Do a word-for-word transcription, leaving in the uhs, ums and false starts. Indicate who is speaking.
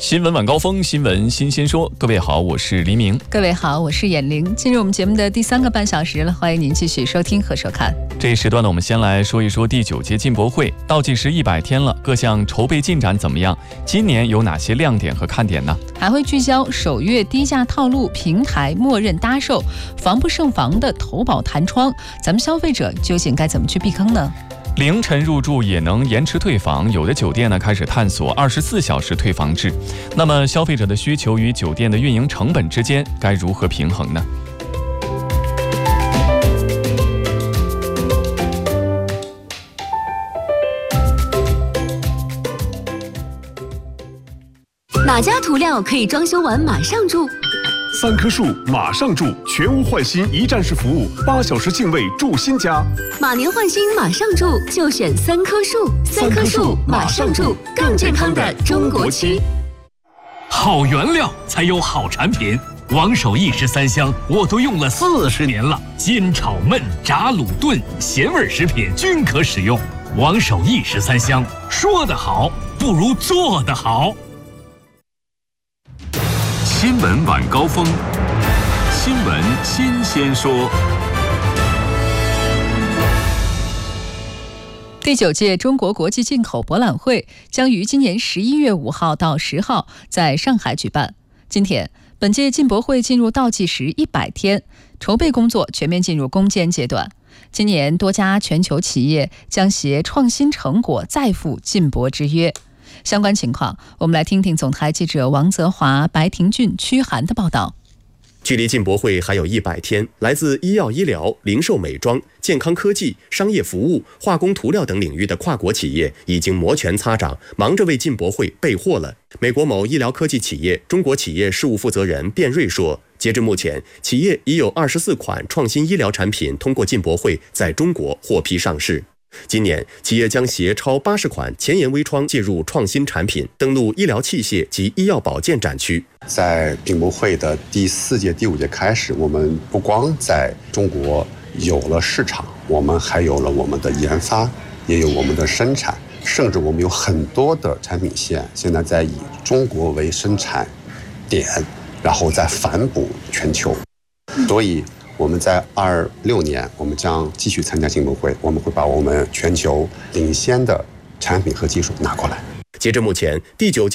Speaker 1: 新闻晚高峰，新闻新鲜说。各位好，我是黎明。
Speaker 2: 各位好，我是眼玲。进入我们节目的第三个半小时了，欢迎您继续收听和收看。
Speaker 1: 这一时段呢，我们先来说一说第九届进博会倒计时一百天了，各项筹备进展怎么样？今年有哪些亮点和看点呢？
Speaker 2: 还会聚焦首月低价套路平台默认搭售，防不胜防的投保弹窗，咱们消费者究竟该怎么去避坑呢？
Speaker 1: 凌晨入住也能延迟退房，有的酒店呢开始探索二十四小时退房制。那么消费者的需求与酒店的运营成本之间该如何平衡呢？
Speaker 3: 哪家涂料可以装修完马上住？
Speaker 4: 三棵树马上住，全屋换新一站式服务，八小时净位住新家。
Speaker 3: 马年换新马上住，就选三棵树。三棵树马上住，更健康的中国漆。
Speaker 5: 好原料才有好产品，王守义十三香我都用了四十年了，煎炒焖炸卤炖咸味食品均可使用。王守义十三香，说得好不如做得好。
Speaker 6: 新闻晚高峰，新闻新鲜说。
Speaker 2: 第九届中国国际进口博览会将于今年十一月五号到十号在上海举办。今天，本届进博会进入倒计时一百天，筹备工作全面进入攻坚阶段。今年多家全球企业将携创新成果再赴进博之约。相关情况，我们来听听总台记者王泽华、白廷俊、屈涵的报道。
Speaker 7: 距离进博会还有一百天，来自医药医疗、零售美妆、健康科技、商业服务、化工涂料等领域的跨国企业已经摩拳擦掌，忙着为进博会备货了。美国某医疗科技企业中国企业事务负责人卞瑞说，截至目前，企业已有二十四款创新医疗产品通过进博会在中国获批上市。今年，企业将携超八十款前沿微创介入创新产品，登陆医疗器械及医药保健展区。
Speaker 8: 在进博会的第四届、第五届开始，我们不光在中国有了市场，我们还有了我们的研发，也有我们的生产，甚至我们有很多的产品线现在在以中国为生产点，然后再反哺全球。所以我们在二六年，我们将继续参加进博会，我们会把我们全球领先的产品和技术拿过来。
Speaker 7: 截至目前，第九届